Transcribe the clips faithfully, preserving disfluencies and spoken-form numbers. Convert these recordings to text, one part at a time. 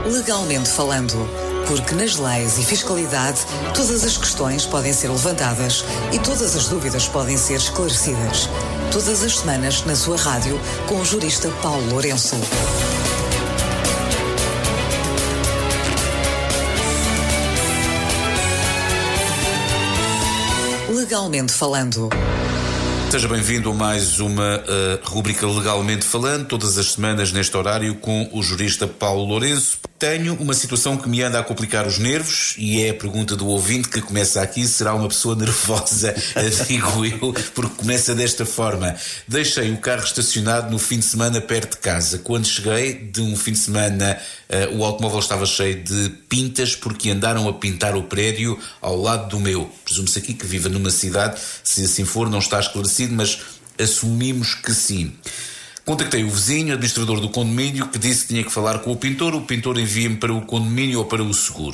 Legalmente falando, porque nas leis e fiscalidade todas as questões podem ser levantadas e todas as dúvidas podem ser esclarecidas. Todas as semanas na sua rádio com o jurista Paulo Lourenço. Legalmente falando. Seja bem-vindo a mais uma uh, rubrica Legalmente Falando, todas as semanas neste horário com o jurista Paulo Lourenço. Tenho uma situação que me anda a complicar os nervos e é a pergunta do ouvinte que começa aqui. Será uma pessoa nervosa, digo eu, porque começa desta forma. Deixei o carro estacionado no fim de semana perto de casa. Quando cheguei de um fim de semana, uh, o automóvel estava cheio de pintas porque andaram a pintar o prédio ao lado do meu. Presume-se aqui que viva numa cidade, se assim for não está esclarecido, mas assumimos que sim. Contactei o vizinho, administrador do condomínio, que disse que tinha que falar com o pintor. O pintor envia-me para o condomínio ou para o seguro.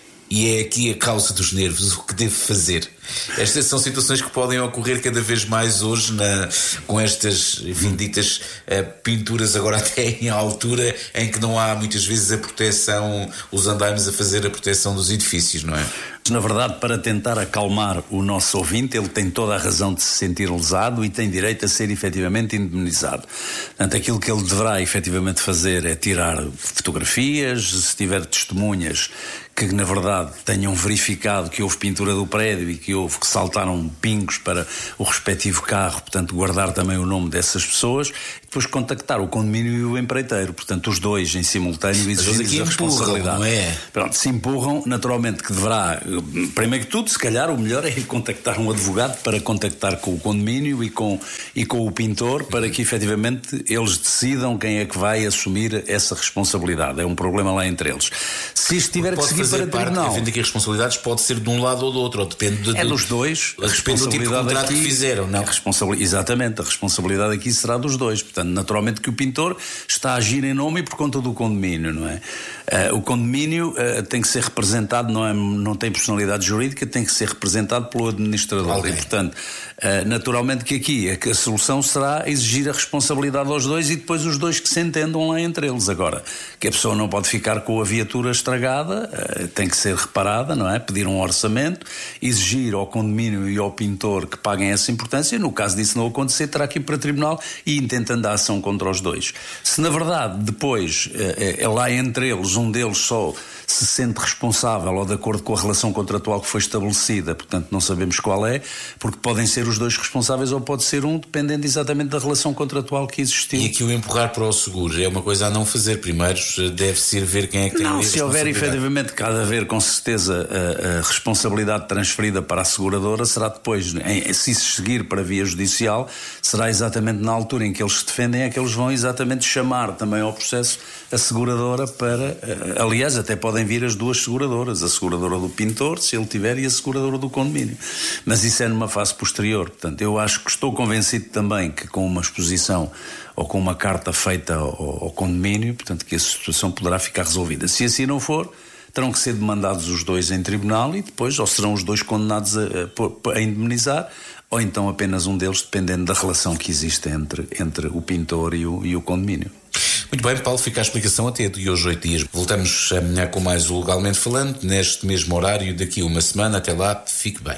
E é aqui a causa dos nervos, o que devo fazer. Estas são situações que podem ocorrer cada vez mais hoje na, com estas vinditas uh, pinturas, agora até em altura em que não há muitas vezes a proteção, os andaimes a fazer a proteção dos edifícios, não é? Na verdade, para tentar acalmar o nosso ouvinte, ele tem toda a razão de se sentir lesado e tem direito a ser efetivamente indemnizado. Portanto, aquilo que ele deverá efetivamente fazer é tirar fotografias, se tiver testemunhas que na verdade tenham verificado que houve pintura do prédio e que houve que saltaram pingos para o respectivo carro, portanto guardar também o nome dessas pessoas e depois contactar o condomínio e o empreiteiro, portanto os dois em simultâneo exigir a responsabilidade. Não é? Pronto, se empurram, naturalmente que deverá, primeiro que tudo, se calhar o melhor é contactar um advogado para contactar com o condomínio e com, e com o pintor para que efetivamente eles decidam quem é que vai assumir essa responsabilidade. É um problema lá entre eles. Se isto tiver que seguir para tribunal, havendo aqui responsabilidades pode ser de um lado ou do outro, ou depende de, é dos dois. A respeito do tipo de contrato aqui, que fizeram, não? A exatamente, a responsabilidade aqui será dos dois. Portanto, naturalmente que o pintor está a agir em nome e por conta do condomínio, não é? Uh, o condomínio uh, tem que ser representado, não, é, não tem personalidade jurídica, tem que ser representado pelo administrador. Okay. E, portanto, uh, naturalmente que aqui a, a solução será exigir a responsabilidade aos dois e depois os dois que se entendam lá entre eles. Agora, que a pessoa não pode ficar com a viatura estragada, uh, tem que ser reparada, não é? Pedir um orçamento, exigir ao condomínio e ao pintor que paguem essa importância. No caso disso não acontecer, terá que ir para o tribunal e intentando a ação contra os dois. Se na verdade depois é, é lá entre eles, um deles só se sente responsável ou de acordo com a relação contratual que foi estabelecida, portanto não sabemos qual é, porque podem ser os dois responsáveis ou pode ser um, dependendo exatamente da relação contratual que existiu. E aqui o empurrar para o seguro é uma coisa a não fazer. Primeiro deve-se ir ver quem é que tem a responsabilidade. Não, se houver efetivamente que há de haver com certeza a, a responsabilidade transferida para a seguradora, será depois, em, se isso seguir para via judicial, será exatamente na altura em que eles se defendem é que eles vão exatamente chamar também ao processo a seguradora para, aliás até podem vir as duas seguradoras, a seguradora do pintor, se ele tiver, e a seguradora do condomínio. Mas isso é numa fase posterior. Portanto, eu acho que estou convencido também que com uma exposição ou com uma carta feita ao, ao condomínio, portanto, que a situação poderá ficar resolvida. Se assim não for, terão que ser demandados os dois em tribunal e depois ou serão os dois condenados a, a, a indemnizar ou então apenas um deles, dependendo da relação que existe entre, entre o pintor e o, e o condomínio. Muito bem, Paulo, fica a explicação até de hoje, oito dias. Voltamos amanhã com mais o Legalmente Falando, neste mesmo horário, daqui a uma semana. Até lá, fique bem.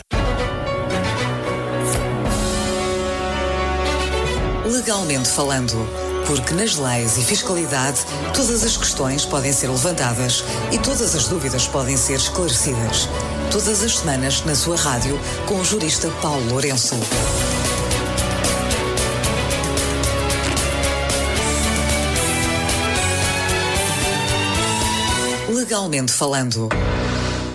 Legalmente falando, porque nas leis e fiscalidade todas as questões podem ser levantadas e todas as dúvidas podem ser esclarecidas. Todas as semanas na sua rádio com o jurista Paulo Lourenço. Legalmente falando.